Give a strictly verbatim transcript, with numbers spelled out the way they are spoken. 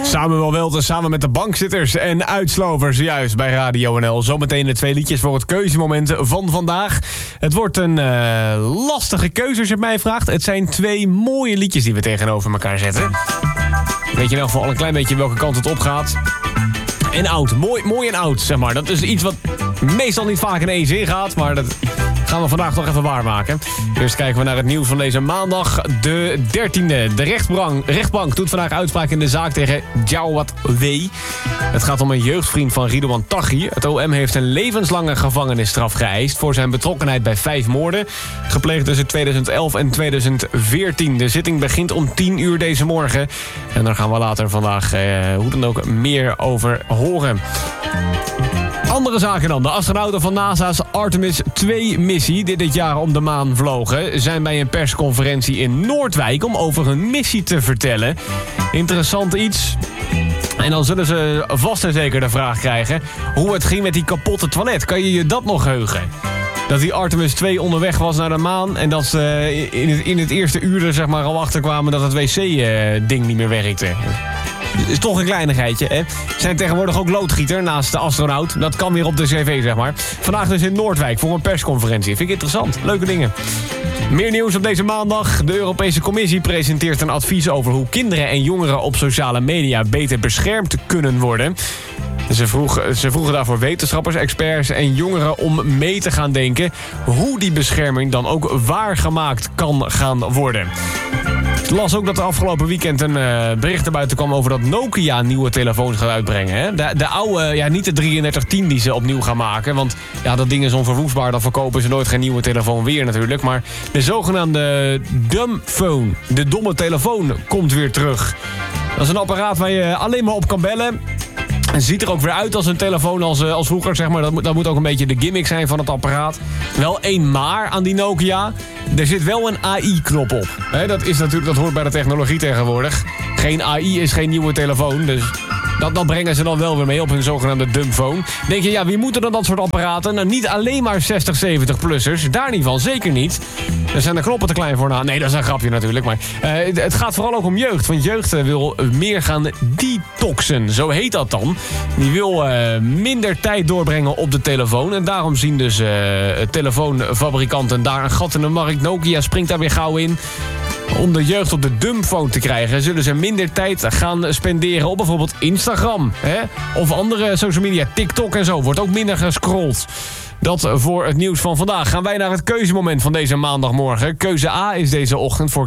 Samuel Welten samen met de bankzitters en uitslovers juist bij Radio N L. Zometeen de twee liedjes voor het keuzemoment van vandaag. Het wordt een uh, lastige keuze als je het mij vraagt. Het zijn twee mooie liedjes die we tegenover elkaar zetten. Weet je in ieder geval al een klein beetje welke kant het op gaat. En oud, mooi, mooi en oud, zeg maar. Dat is iets wat meestal niet vaak in één zin gaat, maar dat gaan we vandaag toch even waarmaken. Eerst kijken we naar het nieuws van deze maandag, de dertiende. De rechtbank, rechtbank doet vandaag uitspraak in de zaak tegen Jawad W. Het gaat om een jeugdvriend van Ridouan Taghi. Het O M heeft een levenslange gevangenisstraf geëist voor zijn betrokkenheid bij vijf moorden, gepleegd tussen tweeduizend elf en tweeduizend veertien. De zitting begint om tien uur deze morgen. En daar gaan we later vandaag eh, hoe dan ook meer over horen. Andere zaken dan. De astronauten van NASA's Artemis twee missie, die dit jaar om de maan vlogen, zijn bij een persconferentie in Noordwijk om over hun missie te vertellen. Interessant iets. En dan zullen ze vast en zeker de vraag krijgen hoe het ging met die kapotte toilet. Kan je je dat nog heugen? Dat die Artemis twee onderweg was naar de maan en dat ze in het, in het eerste uur er zeg maar al achter kwamen dat het wc-ding niet meer werkte. Is toch een kleinigheidje, hè? Zijn tegenwoordig ook loodgieter naast de astronaut. Dat kan weer op de cv, zeg maar. Vandaag dus in Noordwijk voor een persconferentie. Vind ik interessant. Leuke dingen. Meer nieuws op deze maandag. De Europese Commissie presenteert een advies over hoe kinderen en jongeren op sociale media beter beschermd kunnen worden. Ze, vroeg, ze vroegen daarvoor wetenschappers, experts en jongeren om mee te gaan denken hoe die bescherming dan ook waargemaakt kan gaan worden. Ik las ook dat er afgelopen weekend een uh, bericht naar buiten kwam over dat Nokia nieuwe telefoons gaat uitbrengen. Hè? De, de oude, ja, niet de drieëndertig tien die ze opnieuw gaan maken. Want ja, dat ding is onverwoestbaar. Dan verkopen ze nooit geen nieuwe telefoon weer natuurlijk. Maar de zogenaamde dumbphone, de domme telefoon, komt weer terug. Dat is een apparaat waar je alleen maar op kan bellen. Het ziet er ook weer uit als een telefoon als, als vroeger, zeg maar. Dat moet, dat moet ook een beetje de gimmick zijn van het apparaat. Wel één maar aan die Nokia. Er zit wel een A I-knop op. He, dat, is natuurlijk, dat hoort bij de technologie tegenwoordig. Geen A I is geen nieuwe telefoon, dus dat, dat brengen ze dan wel weer mee op hun zogenaamde dumbphone. Denk je, ja, wie moeten dan dat soort apparaten? Nou, niet alleen maar zestig, zeventig-plussers. Daar niet van, zeker niet. Er zijn de knoppen te klein voor. Nou, nee, dat is een grapje natuurlijk. Maar uh, het gaat vooral ook om jeugd. Want jeugd uh, wil meer gaan detoxen. Zo heet dat dan. Die wil uh, minder tijd doorbrengen op de telefoon. En daarom zien dus uh, telefoonfabrikanten daar een gat in de markt. Nokia springt daar weer gauw in. Om de jeugd op de dumbphone te krijgen, zullen ze minder tijd gaan spenderen op bijvoorbeeld Instagram. Hè? Of andere social media, TikTok en zo. Wordt ook minder gescrolld. Dat voor het nieuws van vandaag. Gaan wij naar het keuzemoment van deze maandagmorgen. Keuze A is deze ochtend voor